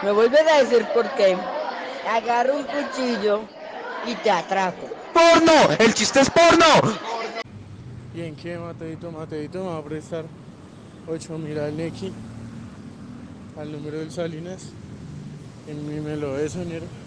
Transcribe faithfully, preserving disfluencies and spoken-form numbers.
Me vuelves a decir por qué. Agarro un cuchillo y te atraco. ¡Porno! ¡El chiste es porno! ¿Y en qué, Mateito? Mateito me va a prestar ocho mil al Neki, al número del Salinas. En mi me lo de sonero.